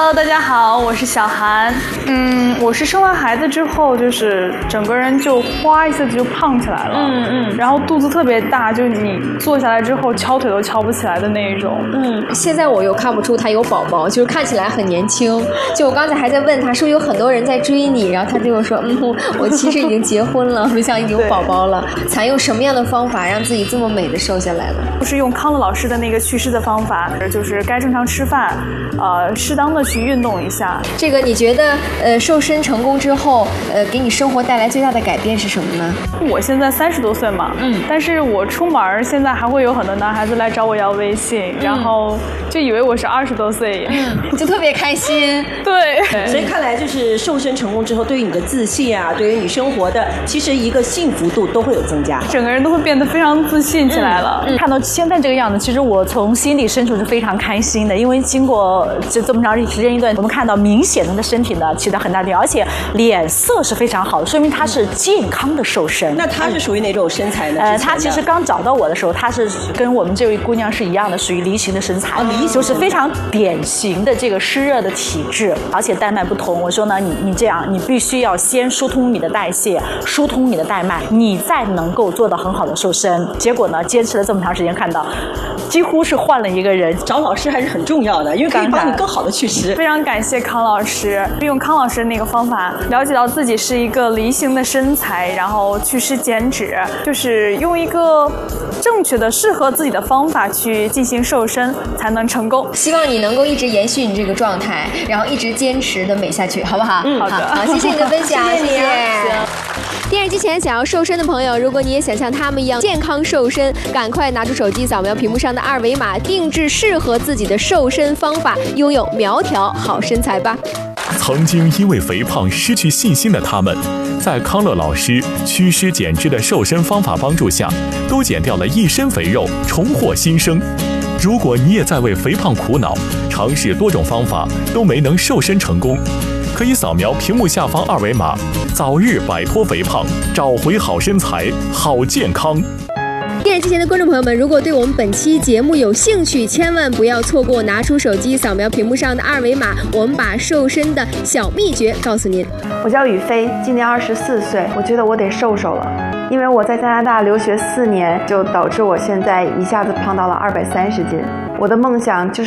Hello， 大家好，我是小韩。我是生完孩子之后，就是整个人就哗一下子就胖起来了。然后肚子特别大，就是你坐下来之后敲腿都敲不起来的那一种。 现在我又看不出他有宝宝，就是看起来很年轻。就我刚才还在问他说有很多人在追你，然后他就说我其实已经结婚了，没想到已经有宝宝了。采用什么样的方法让自己这么美的瘦下来呢？ 就是用康乐老师的那个祛湿的方法，就是该正常吃饭，适当的去运动一下。 这个你觉得瘦身成功之后，给你生活带来最大的改变是什么呢？ 我现在30多岁嘛，但是我出门现在还会有很多男孩子来找我要微信，然后就以为我是20多岁， 就特别开心。 对， 所以看来就是瘦身成功之后，对于你的自信啊，对于你生活的其实一个幸福度都会有增加， 整个人都会变得非常自信起来了。 看到现在这个样子，其实我从心里深处是非常开心的，因为经过这么长时间一段，我们看到明显的身体呢起到很大的，而且脸色是非常好的，说明他是健康的瘦身。 那他是属于哪种身材呢？ 他其实刚找到我的时候，他是跟我们这位姑娘是一样的，属于梨形的身材，就是非常典型的这个湿热的体质，而且带脉不通。我说呢，你这样，你必须要先疏通你的代谢，疏通你的带脉，你再能够做到很好的瘦身。结果呢，坚持了这么长时间，看到几乎是换了一个人。 找老师还是很重要的，因为可以帮你更好的去吃。 非常感谢康老师，用康老师那个方法，了解到自己是一个梨形的身材，然后祛湿减脂，就是用一个正确的、适合自己的方法去进行瘦身，才能成功。 希望你能够一直延续你这个状态，然后一直坚持的美下去，好不好？ 好的， 好，谢谢你的分享， 谢谢你啊。 电视机前想要瘦身的朋友，如果你也想像他们一样健康瘦身，赶快拿出手机扫描屏幕上的2维码，定制适合自己的瘦身方法，拥有苗条好身材吧。 曾经因为肥胖失去信心的他们，在康乐老师祛湿减脂的瘦身方法帮助下，都减掉了一身肥肉，重获新生。如果你也在为肥胖苦恼，尝试多种方法都没能瘦身成功，可以扫描屏幕下方2维码，早日摆脱肥胖，找回好身材、好健康。 电视机前的观众朋友们，如果对我们本期节目有兴趣，千万不要错过，拿出手机扫描屏幕上的2维码，我们把瘦身的小秘诀告诉您。 我叫雨飞，今年24岁，我觉得我得瘦了，因为我在加拿大留学4年，就导致我现在一下子胖到了230斤。我的梦想就是